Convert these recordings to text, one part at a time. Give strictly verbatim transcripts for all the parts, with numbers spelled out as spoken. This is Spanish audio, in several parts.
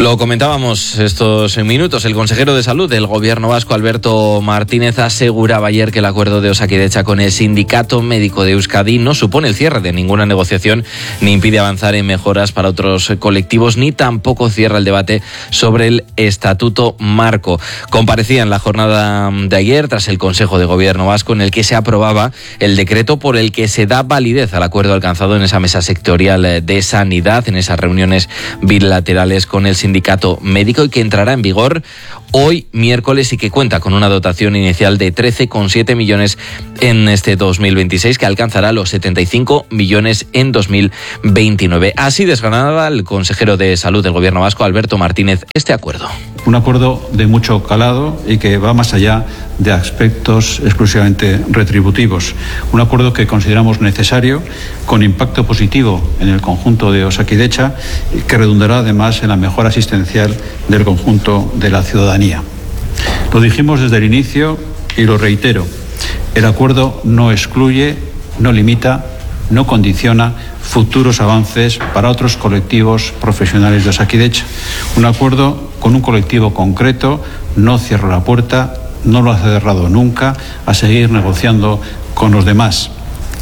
Lo comentábamos estos minutos. El consejero de Salud del Gobierno vasco, Alberto Martínez, aseguraba ayer que el acuerdo de Osakidetza con el Sindicato Médico de Euskadi no supone el cierre de ninguna negociación, ni impide avanzar en mejoras para otros colectivos, ni tampoco cierra el debate sobre el Estatuto Marco. Comparecía en la jornada de ayer, tras el Consejo de Gobierno vasco, en el que se aprobaba el decreto por el que se da validez al acuerdo alcanzado en esa mesa sectorial de sanidad, en esas reuniones bilaterales con el Sindicato Médico, y que entrará en vigor hoy miércoles y que cuenta con una dotación inicial de trece coma siete millones en este dos mil veintiséis, que alcanzará los setenta y cinco millones en dos mil veintinueve. Así desgranaba el consejero de Salud del Gobierno vasco, Alberto Martínez, este acuerdo. Un acuerdo de mucho calado y que va más allá de aspectos exclusivamente retributivos. Un acuerdo que consideramos necesario, con impacto positivo en el conjunto de Osakidetza, y que redundará además en la mejora asistencial del conjunto de la ciudadanía. Lo dijimos desde el inicio y lo reitero: el acuerdo no excluye, no limita, no condiciona futuros avances para otros colectivos profesionales de Osakidetza. Un acuerdo con un colectivo concreto no cierra la puerta, no lo ha cerrado nunca, a seguir negociando con los demás.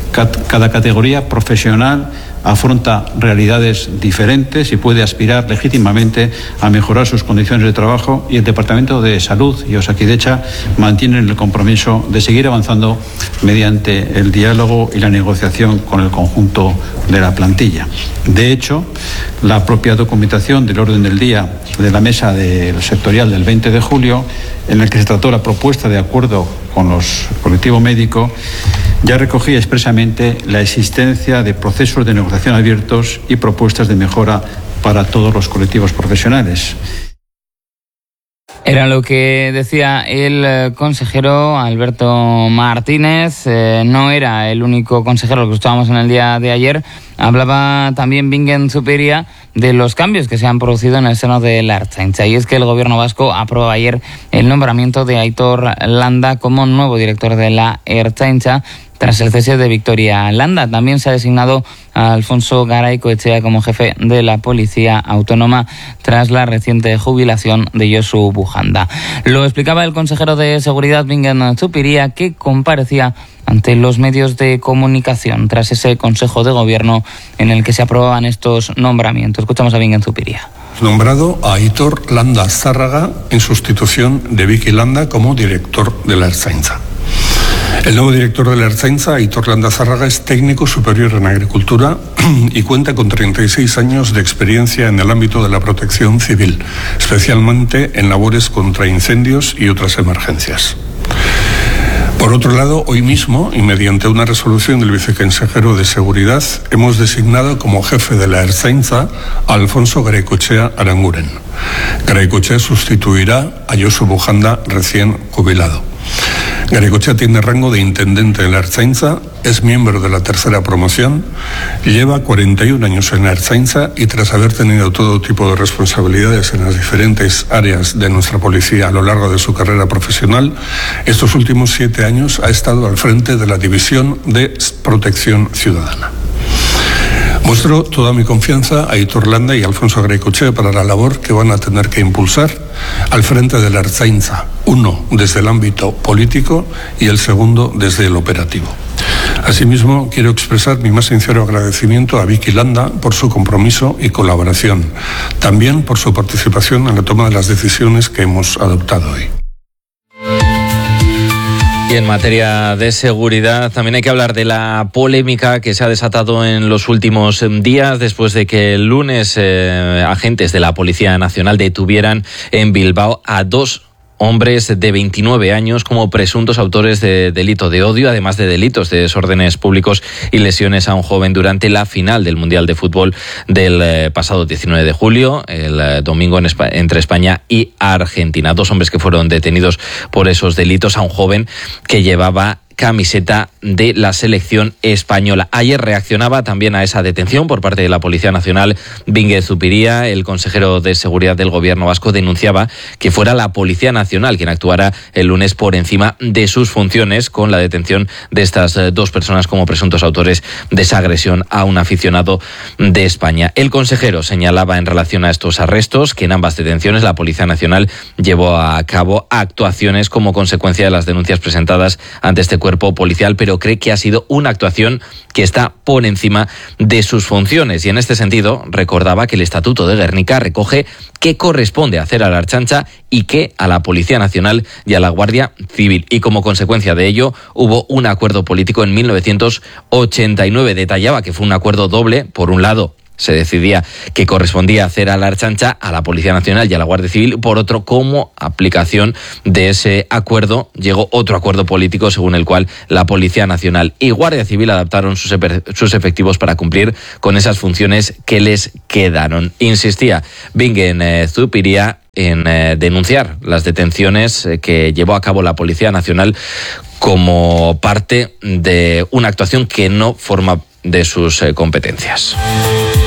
Cada categoría profesional afronta realidades diferentes y puede aspirar legítimamente a mejorar sus condiciones de trabajo, y el Departamento de Salud y Osakidetza mantienen el compromiso de seguir avanzando mediante el diálogo y la negociación con el conjunto de la plantilla. De hecho, la propia documentación del orden del día de la mesa del sectorial del veinte de julio, en el que se trató la propuesta de acuerdo con los colectivos médicos, ya recogía expresamente la existencia de procesos de negociación abiertos y propuestas de mejora para todos los colectivos profesionales. Era lo que decía el consejero Alberto Martínez. Eh, no era el único consejero que escuchábamos en el día de ayer. Hablaba también Bingen Zupiria de los cambios que se han producido en el seno de la Ertzaintza. Y es que el Gobierno vasco aprobó ayer el nombramiento de Aitor Landa como nuevo director de la Ertzaintza, tras el cese de Victoria Landa. También se ha designado a Alfonso Garaycoetxea como jefe de la Policía Autónoma tras la reciente jubilación de Josu Bujanda. Lo explicaba el consejero de Seguridad, Bingen Zupiria, que comparecía ante los medios de comunicación tras ese Consejo de Gobierno en el que se aprobaban estos nombramientos. Escuchamos a Bingen Zupiria. Nombrado a Aitor Landa Zárraga en sustitución de Vicky Landa como director de la Ertzaintza. El nuevo director de la Ertzaintza, Aitor Landa Zárraga, es técnico superior en agricultura y cuenta con treinta y seis años de experiencia en el ámbito de la protección civil, especialmente en labores contra incendios y otras emergencias. Por otro lado, hoy mismo, y mediante una resolución del viceconsejero de Seguridad, hemos designado como jefe de la Ertzaintza a Alfonso Garaycoetxea Aranguren. Garaycoetxea sustituirá a Josu Bujanda, recién jubilado. Garaycoetxea tiene rango de intendente en la Ertzaintza, es miembro de la tercera promoción, lleva cuarenta y un años en la Ertzaintza y tras haber tenido todo tipo de responsabilidades en las diferentes áreas de nuestra policía a lo largo de su carrera profesional, estos últimos siete años ha estado al frente de la División de Protección Ciudadana. Muestro toda mi confianza a Aitor Landa y Alfonso Garaycoetxea para la labor que van a tener que impulsar al frente de la Ertzaintza, uno desde el ámbito político y el segundo desde el operativo. Asimismo, quiero expresar mi más sincero agradecimiento a Vicky Landa por su compromiso y colaboración, también por su participación en la toma de las decisiones que hemos adoptado hoy. Y en materia de seguridad también hay que hablar de la polémica que se ha desatado en los últimos días después de que el lunes eh, agentes de la Policía Nacional detuvieran en Bilbao a dos hombres de veintinueve años como presuntos autores de delito de odio, además de delitos de desórdenes públicos y lesiones a un joven durante la final del Mundial de Fútbol del eh, pasado diecinueve de julio, el eh, domingo en Espa- entre España y Argentina. Dos hombres que fueron detenidos por esos delitos, a un joven que llevaba camiseta de la selección española. Ayer reaccionaba también a esa detención por parte de la Policía Nacional Bingen Zupiria. El consejero de Seguridad del Gobierno vasco denunciaba que fuera la Policía Nacional quien actuara el lunes por encima de sus funciones con la detención de estas dos personas como presuntos autores de esa agresión a un aficionado de España. El consejero señalaba en relación a estos arrestos que en ambas detenciones la Policía Nacional llevó a cabo actuaciones como consecuencia de las denuncias presentadas ante este cuerpo policial, pero cree que ha sido una actuación que está por encima de sus funciones. Y en este sentido recordaba que el Estatuto de Gernika recoge qué corresponde hacer a la Ertzaintza y qué a la Policía Nacional y a la Guardia Civil. Y como consecuencia de ello hubo un acuerdo político en mil novecientos ochenta y nueve. Detallaba que fue un acuerdo doble. Por un lado, se decidía que correspondía hacer a la Ertzaintza, a la Policía Nacional y a la Guardia Civil. Por otro, como aplicación de ese acuerdo, llegó otro acuerdo político según el cual la Policía Nacional y Guardia Civil adaptaron sus, sus efectivos para cumplir con esas funciones que les quedaron. Insistía Bingen eh, Zupiria en eh, denunciar las detenciones eh, que llevó a cabo la Policía Nacional como parte de una actuación que no forma de sus eh, competencias.